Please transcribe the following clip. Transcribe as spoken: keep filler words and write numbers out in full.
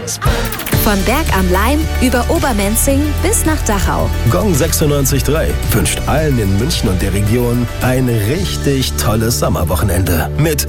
Von Berg am Laim über Obermenzing bis nach Dachau. Gong sechsundneunzig Komma drei wünscht allen in München und der Region ein richtig tolles Sommerwochenende mit